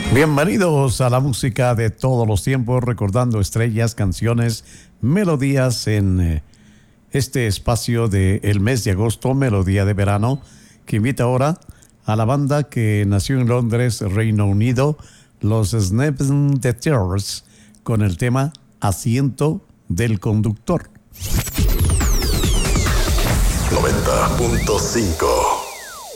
Bienvenidos a la música de todos los tiempos, recordando estrellas, canciones, melodías en este espacio del mes de agosto, Melodía de Verano, que invita ahora a la banda que nació en Londres, Reino Unido, los Snaps the Tears, con el tema Asiento del Conductor. 90.5